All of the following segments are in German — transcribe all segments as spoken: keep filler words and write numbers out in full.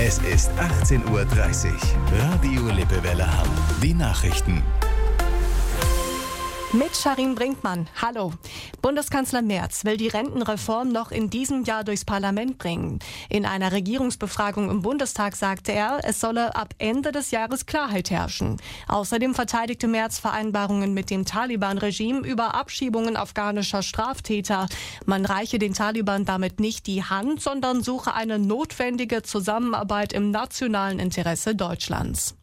Es ist achtzehn Uhr dreißig. Radio Lippewelle Hamm. Die Nachrichten. Mit Sharin Brinkmann. Hallo. Bundeskanzler Merz will die Rentenreform noch in diesem Jahr durchs Parlament bringen. In einer Regierungsbefragung im Bundestag sagte er, es solle ab Ende des Jahres Klarheit herrschen. Außerdem verteidigte Merz Vereinbarungen mit dem Taliban-Regime über Abschiebungen afghanischer Straftäter. Man reiche den Taliban damit nicht die Hand, sondern suche eine notwendige Zusammenarbeit im nationalen Interesse Deutschlands.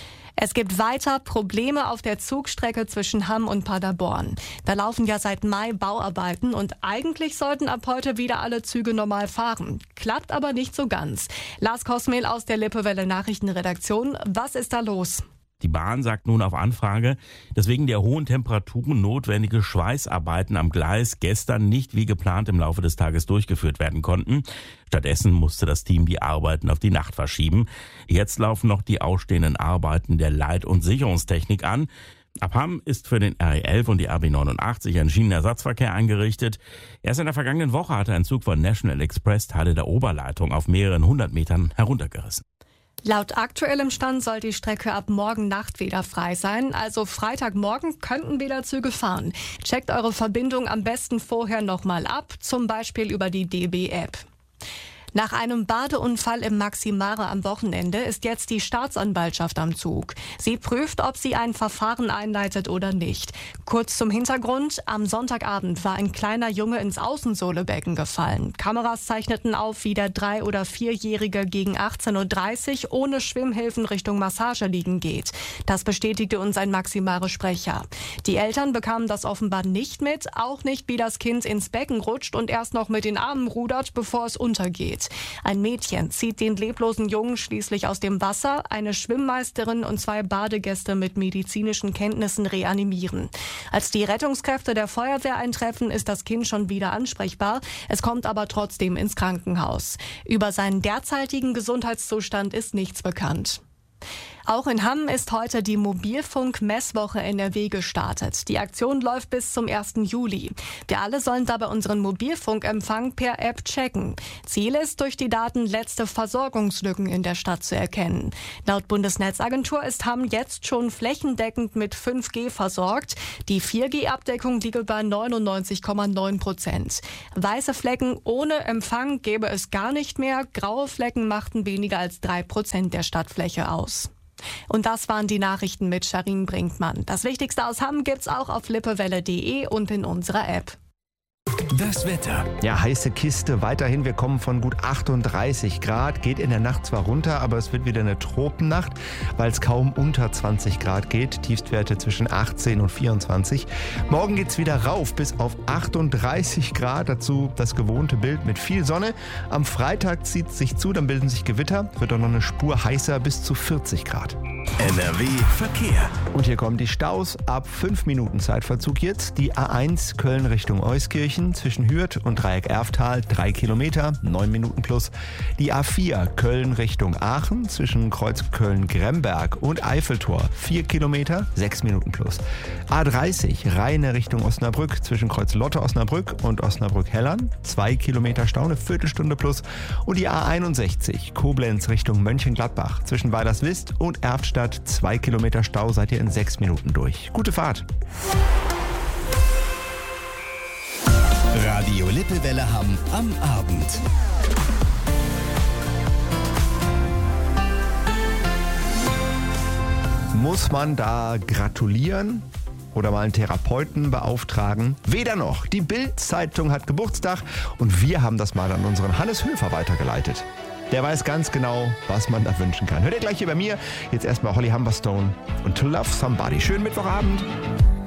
Es gibt weiter Probleme auf der Zugstrecke zwischen Hamm und Paderborn. Da laufen ja seit Mai Bauarbeiten und eigentlich sollten ab heute wieder alle Züge normal fahren. Klappt aber nicht so ganz. Lars Kosmehl aus der Lippewelle Nachrichtenredaktion. Was ist da los? Die Bahn sagt nun auf Anfrage, dass wegen der hohen Temperaturen notwendige Schweißarbeiten am Gleis gestern nicht wie geplant im Laufe des Tages durchgeführt werden konnten. Stattdessen musste das Team die Arbeiten auf die Nacht verschieben. Jetzt laufen noch die ausstehenden Arbeiten der Leit- und Sicherungstechnik an. Ab Hamm ist für den R E elf und die A B neunundachtzig ein Schienenersatzverkehr eingerichtet. Erst in der vergangenen Woche hatte ein Zug von National Express Teile der Oberleitung auf mehreren hundert Metern heruntergerissen. Laut aktuellem Stand soll die Strecke ab morgen Nacht wieder frei sein. Also Freitagmorgen könnten wieder Züge fahren. Checkt eure Verbindung am besten vorher nochmal ab, zum Beispiel über die D B-App. Nach einem Badeunfall im Maximare am Wochenende ist jetzt die Staatsanwaltschaft am Zug. Sie prüft, ob sie ein Verfahren einleitet oder nicht. Kurz zum Hintergrund: Am Sonntagabend war ein kleiner Junge ins Außensohlebecken gefallen. Kameras zeichneten auf, wie der drei- oder vierjährige gegen achtzehn Uhr dreißig ohne Schwimmhilfen Richtung Massage liegen geht. Das bestätigte uns ein Maximare-Sprecher. Die Eltern bekamen das offenbar nicht mit, auch nicht, wie das Kind ins Becken rutscht und erst noch mit den Armen rudert, bevor es untergeht. Ein Mädchen zieht den leblosen Jungen schließlich aus dem Wasser. Eine Schwimmmeisterin und zwei Badegäste mit medizinischen Kenntnissen reanimieren. Als die Rettungskräfte der Feuerwehr eintreffen, ist das Kind schon wieder ansprechbar. Es kommt aber trotzdem ins Krankenhaus. Über seinen derzeitigen Gesundheitszustand ist nichts bekannt. Auch in Hamm ist heute die Mobilfunk-Messwoche N R W gestartet. Die Aktion läuft bis zum ersten Juli. Wir alle sollen dabei unseren Mobilfunkempfang per App checken. Ziel ist, durch die Daten letzte Versorgungslücken in der Stadt zu erkennen. Laut Bundesnetzagentur ist Hamm jetzt schon flächendeckend mit fünf G versorgt. Die vier G-Abdeckung liege bei neunundneunzig Komma neun Prozent. Weiße Flecken ohne Empfang gäbe es gar nicht mehr. Graue Flecken machten weniger als drei Prozent der Stadtfläche aus. Und das waren die Nachrichten mit Sharin Brinkmann. Das Wichtigste aus Hamm gibt's auch auf lippewelle punkt de und in unserer App. Das Wetter. Ja, heiße Kiste. Weiterhin, wir kommen von gut achtunddreißig Grad. Geht in der Nacht zwar runter, aber es wird wieder eine Tropennacht, weil es kaum unter zwanzig Grad geht. Tiefstwerte zwischen achtzehn und vierundzwanzig. Morgen geht's wieder rauf bis auf achtunddreißig Grad. Dazu das gewohnte Bild mit viel Sonne. Am Freitag zieht es sich zu, dann bilden sich Gewitter. Wird auch noch eine Spur heißer bis zu vierzig Grad. N R W Verkehr. Und hier kommen die Staus. Ab fünf Minuten Zeitverzug jetzt. Die A eins Köln Richtung Euskirchen zwischen Hürth und Dreieck-Erftal drei Kilometer, neun Minuten plus. Die A vier Köln Richtung Aachen zwischen Kreuz Köln-Gremberg und Eiffeltor vier Kilometer, sechs Minuten plus. A dreißig Rheine Richtung Osnabrück zwischen Kreuz Lotte-Osnabrück und Osnabrück-Hellern zwei Kilometer Stau, eine Viertelstunde plus. Und die A einundsechzig Koblenz Richtung Mönchengladbach zwischen Weilerswist und Erftstadt zwei Kilometer Stau, seid ihr in sechs Minuten durch. Gute Fahrt! Radio Lippewelle Hamm am Abend. Muss man da gratulieren oder mal einen Therapeuten beauftragen? Weder noch. Die Bild-Zeitung hat Geburtstag und wir haben das mal an unseren Hannes Höfer weitergeleitet. Der weiß ganz genau, was man da wünschen kann. Hört ihr gleich hier bei mir. Jetzt erstmal Holly Humberstone und To Love Somebody. Schönen Mittwochabend.